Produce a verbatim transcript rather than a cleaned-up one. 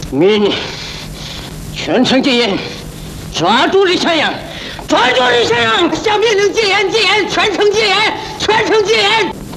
命全城戒严，抓住李向阳，抓住李向阳！下面令戒严，戒严，全城戒严，全城戒严！